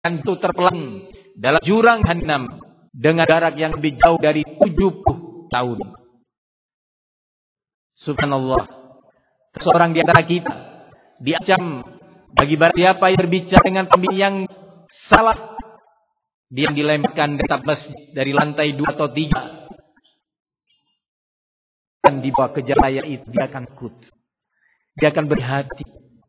itu terpelang dalam jurang Jahannam dengan jarak yang lebih jauh dari 70 tahun. Subhanallah. Seorang di antara kita diancam bagi barang siapa yang berbicara dengan pemimpin yang salah, dia dilemparkan dari atas masjid dari lantai 2 atau 3 dan dibawa ke jalan itu. Dia akan takut, dia akan berhati.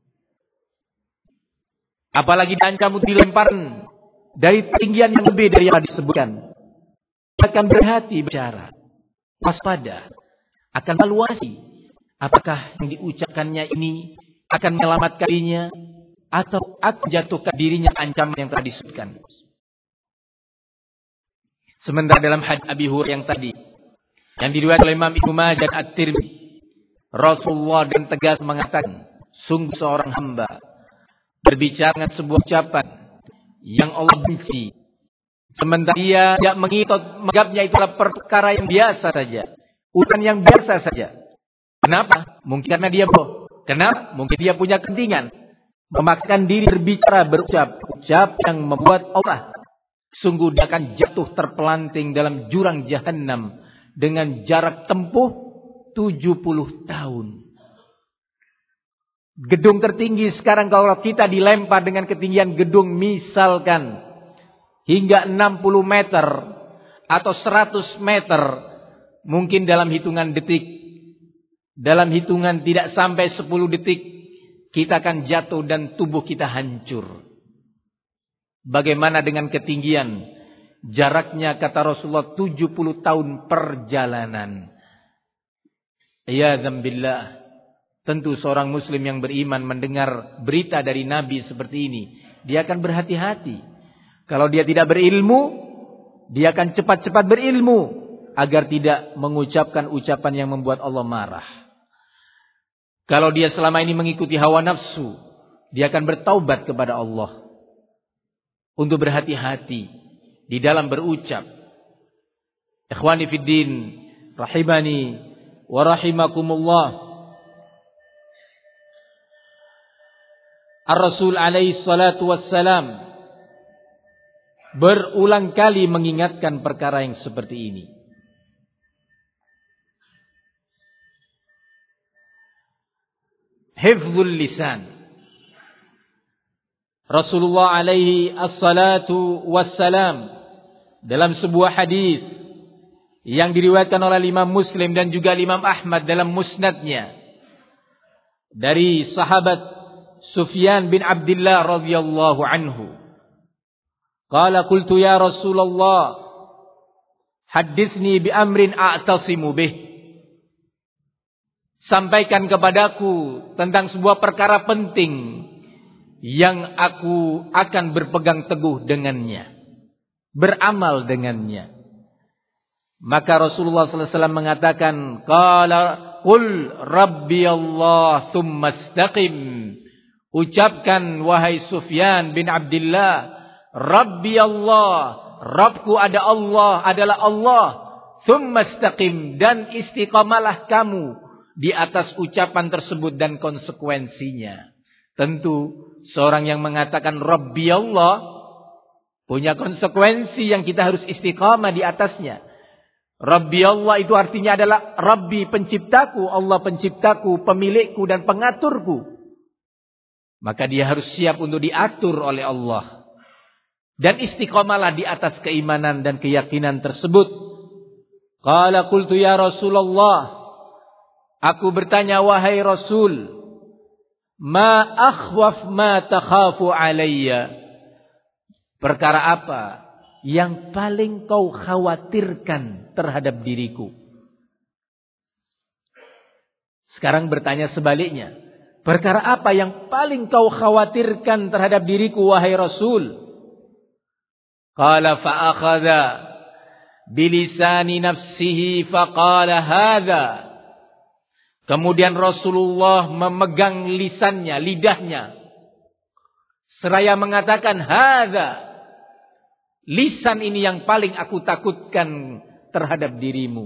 Apalagi diancam dilemparkan dari ketinggian yang lebih dari yang disebutkan. Dia akan berhati bicara, waspada, akan evaluasi apakah yang diucapkannya ini akan menyelamatkan dirinya atau akan jatuhkan dirinya ancaman yang telah disebutkan. Sementara dalam hadis Abi Hurairah yang tadi, yang diriwayatkan oleh Imam Ibnu Majah dan At-Tirmidzi, Rasulullah dengan tegas mengatakan, sungguh seorang hamba berbicara dengan sebuah ucapan yang Allah benci, sementara dia tidak menganggapnya itulah perkara yang biasa saja, urusan yang biasa saja. Kenapa? Mungkin karena dia bohong. Kenapa? Mungkin dia punya kepentingan, memaksakan diri berbicara, berucap yang membuat Allah, sungguh dia akan jatuh terpelanting dalam jurang Jahannam dengan jarak tempuh 70 tahun. Gedung tertinggi sekarang kalau kita dilempar dengan ketinggian gedung misalkan hingga 60 meter atau 100 meter, mungkin dalam hitungan detik, dalam hitungan tidak sampai 10 detik, kita akan jatuh dan tubuh kita hancur. Bagaimana dengan ketinggian? Jaraknya kata Rasulullah 70 tahun perjalanan. Ya zambillah. Tentu seorang muslim yang beriman mendengar berita dari Nabi seperti ini, dia akan berhati-hati. Kalau dia tidak berilmu, dia akan cepat-cepat berilmu agar tidak mengucapkan ucapan yang membuat Allah marah. Kalau dia selama ini mengikuti hawa nafsu, dia akan bertaubat kepada Allah untuk berhati-hati di dalam berucap. Ikhwani fiddin, rahimani wa rahimakumullah. Ar-Rasul alaihi salatu wassalam berulang kali mengingatkan perkara yang seperti ini. Hifdzul lisan. Rasulullah alaihi assalatu wassalam dalam sebuah hadis yang diriwayatkan oleh Imam Muslim dan juga Imam Ahmad dalam musnadnya dari sahabat Sufyan bin Abdullah radhiyallahu anhu, qala qultu ya Rasulullah haditsni bi amrin a'tasimu bih, sampaikan kepadaku tentang sebuah perkara penting yang aku akan berpegang teguh dengannya, beramal dengannya. Maka Rasulullah sallallahu alaihi wasallam mengatakan, qala qul rabbi Allah tsumma istaqim. Ucapkan wahai Sufyan bin Abdullah, Rabbi Allah, Rabbku adalah Allah, tsumma istaqim, dan istiqamalah kamu di atas ucapan tersebut dan konsekuensinya. Tentu seorang yang mengatakan Rabbi Allah punya konsekuensi yang kita harus istiqamah di atasnya. Rabbi Allah itu artinya adalah Rabbi penciptaku, Allah penciptaku, pemilikku dan pengaturku. Maka dia harus siap untuk diatur oleh Allah. Dan istiqamalah di atas keimanan dan keyakinan tersebut. Qala qultu ya Rasulullah, aku bertanya wahai Rasul, ma akhwaf ma takhafu alayya, perkara apa yang paling kau khawatirkan terhadap diriku? Sekarang bertanya sebaliknya, perkara apa yang paling kau khawatirkan terhadap diriku wahai Rasul? Qala fa akhadha bilisani nafsihi faqala hadha. Kemudian Rasulullah memegang lisannya, lidahnya, seraya mengatakan hadha. Lisan ini yang paling aku takutkan terhadap dirimu.